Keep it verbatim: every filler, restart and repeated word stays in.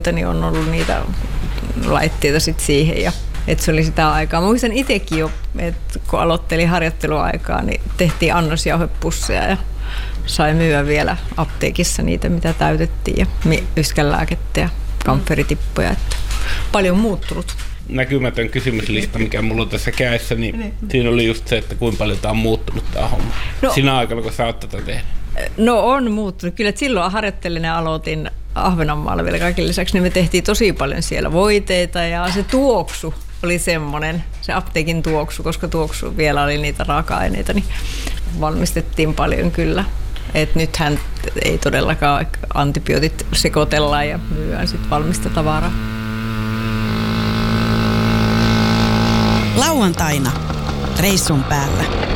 niin on ollut niitä laitteita sit siihen ja että se oli sitä aikaa. Mä muistan itsekin jo, että kun aloittelin harjoitteluaikaa, niin tehtiin annosjauhepusseja ja sai myyä vielä apteekissa niitä, mitä täytettiin ja yskänlääkettä ja kamferitippoja. Että paljon muuttunut. Näkymätön kysymyslista, mikä mulla on tässä kädessä, niin ne. Siinä oli just se, että kuinka paljon tämä on muuttunut tämä homma. No, sinä aikana, kun sä oot tätä tehnyt. No on muuttunut. Kyllä silloin harjoittelin ja aloitin Ahvenanmaalla vielä kaiken lisäksi, niin me tehtiin tosi paljon siellä voiteita ja se tuoksu oli semmoinen, se apteekin tuoksu, koska tuoksu vielä oli niitä raaka-aineita, niin valmistettiin paljon kyllä. Et nythän ei todellakaan antibiootit sekoitellaan ja myydään sitten valmista tavaraa. Lauantaina reissun päällä.